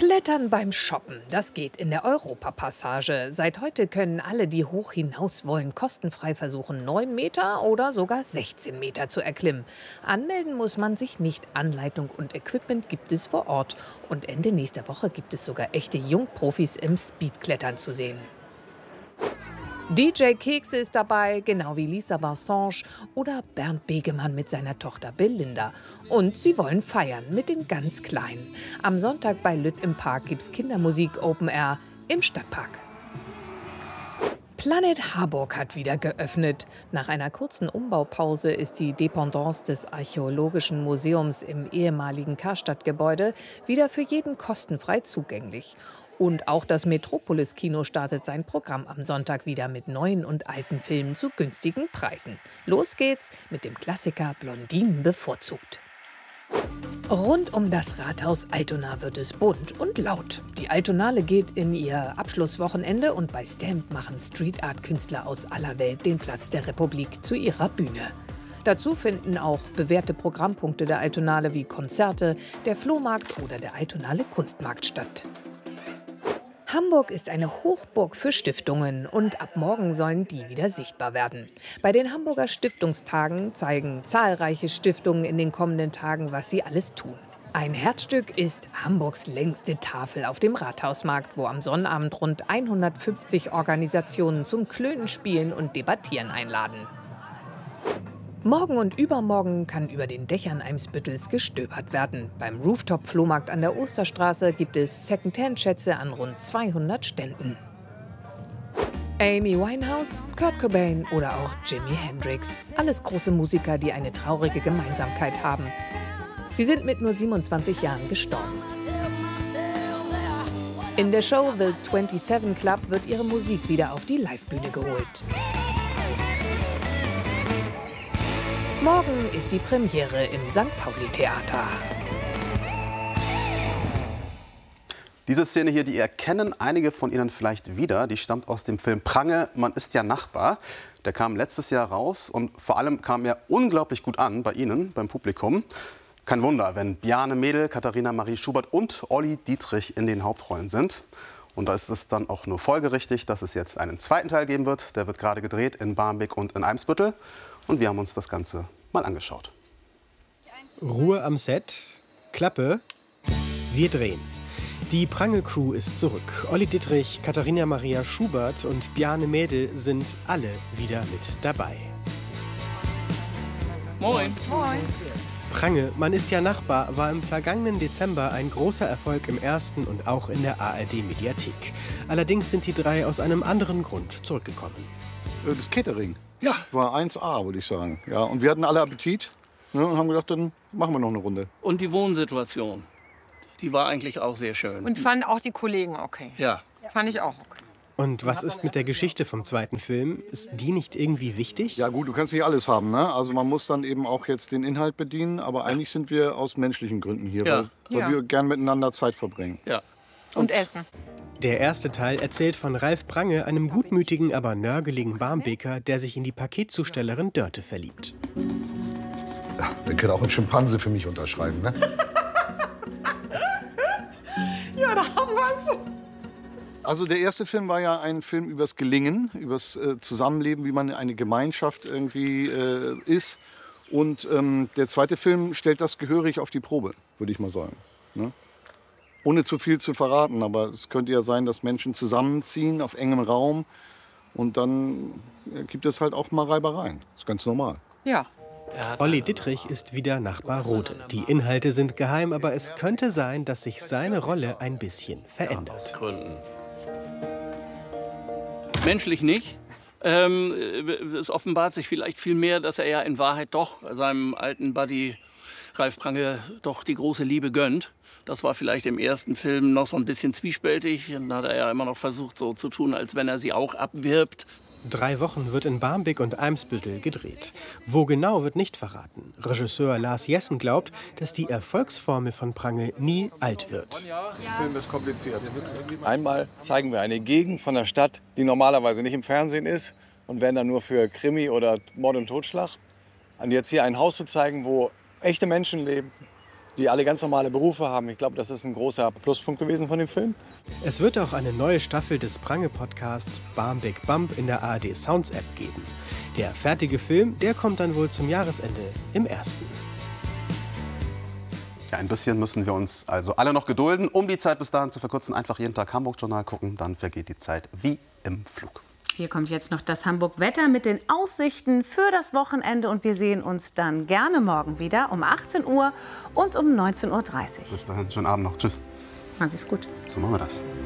Klettern beim Shoppen, das geht in der Europapassage. Seit heute können alle, die hoch hinaus wollen, kostenfrei versuchen, 9 Meter oder sogar 16 Meter zu erklimmen. Anmelden muss man sich nicht, Anleitung und Equipment gibt es vor Ort. Und Ende nächster Woche gibt es sogar echte Jungprofis im Speedklettern zu sehen. DJ Kekse ist dabei, genau wie Lisa Vassange oder Bernd Begemann mit seiner Tochter Belinda. Und sie wollen feiern mit den ganz Kleinen. Am Sonntag bei Lütt im Park gibt's Kindermusik Open Air im Stadtpark. Planet Harburg hat wieder geöffnet. Nach einer kurzen Umbaupause ist die Dependance des Archäologischen Museums im ehemaligen Karstadt-Gebäude wieder für jeden kostenfrei zugänglich. Und auch das Metropolis-Kino startet sein Programm am Sonntag wieder mit neuen und alten Filmen zu günstigen Preisen. Los geht's mit dem Klassiker Blondinen bevorzugt. Rund um das Rathaus Altona wird es bunt und laut. Die Altonale geht in ihr Abschlusswochenende und bei Stamp machen Street-Art-Künstler aus aller Welt den Platz der Republik zu ihrer Bühne. Dazu finden auch bewährte Programmpunkte der Altonale wie Konzerte, der Flohmarkt oder der Altonale Kunstmarkt statt. Hamburg ist eine Hochburg für Stiftungen und ab morgen sollen die wieder sichtbar werden. Bei den Hamburger Stiftungstagen zeigen zahlreiche Stiftungen in den kommenden Tagen, was sie alles tun. Ein Herzstück ist Hamburgs längste Tafel auf dem Rathausmarkt, wo am Sonnabend rund 150 Organisationen zum Klönen, Spielen und Debattieren einladen. Morgen und übermorgen kann über den Dächern Eimsbüttels gestöbert werden. Beim Rooftop-Flohmarkt an der Osterstraße gibt es Secondhand-Schätze an rund 200 Ständen. Amy Winehouse, Kurt Cobain oder auch Jimi Hendrix. Alles große Musiker, die eine traurige Gemeinsamkeit haben. Sie sind mit nur 27 Jahren gestorben. In der Show The 27 Club wird ihre Musik wieder auf die Livebühne geholt. Morgen ist die Premiere im St. Pauli-Theater. Diese Szene hier, die erkennen einige von Ihnen vielleicht wieder, die stammt aus dem Film Prange, man ist ja Nachbar. Der kam letztes Jahr raus und vor allem kam er unglaublich gut an bei Ihnen, beim Publikum. Kein Wunder, wenn Bjarne Mädel, Katharina Marie Schubert und Olli Dietrich in den Hauptrollen sind. Und da ist es dann auch nur folgerichtig, dass es jetzt einen zweiten Teil geben wird. Der wird gerade gedreht in Barmbek und in Eimsbüttel. Und wir haben uns das Ganze mal angeschaut. Ruhe am Set, Klappe, wir drehen. Die Prange-Crew ist zurück. Olli Dittrich, Katharina Maria Schubert und Bjarne Mädel sind alle wieder mit dabei. Moin. Moin. Prange, man ist ja Nachbar, war im vergangenen Dezember ein großer Erfolg im ersten und auch in der ARD-Mediathek. Allerdings sind die drei aus einem anderen Grund zurückgekommen. Das Catering. Ja. War 1A, würde ich sagen. Ja, und wir hatten alle Appetit, ne, und haben gedacht, dann machen wir noch eine Runde. Und die Wohnsituation, die war eigentlich auch sehr schön. Und fanden auch die Kollegen okay? Ja. Fand ich auch okay. Und was ist mit der Geschichte vom zweiten Film? Ist die nicht irgendwie wichtig? Ja gut, du kannst nicht alles haben, ne? Also man muss dann eben auch jetzt den Inhalt bedienen, aber eigentlich sind wir aus menschlichen Gründen hier, Ja. weil wir gern miteinander Zeit verbringen. Ja. Und essen. Der erste Teil erzählt von Ralf Prange, einem gutmütigen, aber nörgeligen Barmbeker, der sich in die Paketzustellerin Dörte verliebt. Ja, der kann auch ein Schimpanse für mich unterschreiben, ne? Ja, da haben wir's. Also der erste Film war ja ein Film übers Gelingen, übers Zusammenleben, wie man eine Gemeinschaft irgendwie ist. Und der zweite Film stellt das gehörig auf die Probe, würde ich mal sagen. Ne? Ohne zu viel zu verraten, aber es könnte ja sein, dass Menschen zusammenziehen auf engem Raum und dann gibt es halt auch mal Reibereien. Das ist ganz normal. Ja. Olli Dittrich ist wieder Nachbar Rode. Die Inhalte sind geheim, aber es könnte sein, dass sich seine Rolle ein bisschen verändert. Menschlich nicht. Es offenbart sich vielleicht viel mehr, dass er ja in Wahrheit doch seinem alten Buddy Ralf Prange doch die große Liebe gönnt. Das war vielleicht im ersten Film noch so ein bisschen zwiespältig. Und dann hat er ja immer noch versucht, so zu tun, als wenn er sie auch abwirbt. 3 Wochen wird in Barmbek und Eimsbüttel gedreht. Wo genau, wird nicht verraten. Regisseur Lars Jessen glaubt, dass die Erfolgsformel von Prange nie alt wird. Der Film ist kompliziert. Einmal zeigen wir eine Gegend von der Stadt, die normalerweise nicht im Fernsehen ist und werden dann nur für Krimi oder Mord und Totschlag. Und jetzt hier ein Haus zu zeigen, wo echte Menschen leben, die alle ganz normale Berufe haben. Ich glaube, das ist ein großer Pluspunkt gewesen von dem Film. Es wird auch eine neue Staffel des Prange-Podcasts Bam Big Bump in der ARD Sounds App geben. Der fertige Film, der kommt dann wohl zum Jahresende im 1. Ja, ein bisschen müssen wir uns also alle noch gedulden. Um die Zeit bis dahin zu verkürzen, einfach jeden Tag Hamburg-Journal gucken, dann vergeht die Zeit wie im Flug. Hier kommt jetzt noch das Hamburg-Wetter mit den Aussichten für das Wochenende. Und wir sehen uns dann gerne morgen wieder um 18 Uhr und um 19:30 Uhr. Bis dahin, schönen Abend noch. Tschüss. Machen Sie es gut. So machen wir das.